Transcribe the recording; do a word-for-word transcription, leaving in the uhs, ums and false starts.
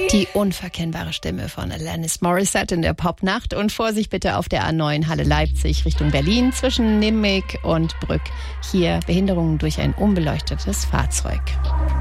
Die unverkennbare Stimme von Alanis Morissette in der Popnacht. Und Vorsicht bitte auf der A neun Halle Leipzig Richtung Berlin zwischen Nimweg und Brück. Hier Behinderungen durch ein unbeleuchtetes Fahrzeug.